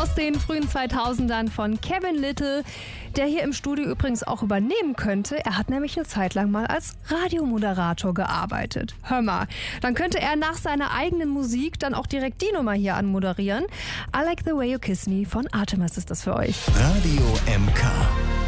aus den frühen 2000ern von Kevin Lyttle, der hier im Studio übrigens auch übernehmen könnte. Er hat nämlich eine Zeit lang mal als Radiomoderator gearbeitet. Hör mal, dann könnte er nach seiner eigenen Musik dann auch direkt die Nummer hier anmoderieren. I Like the Way You Kiss Me von Artemis ist das für euch. Radio MK.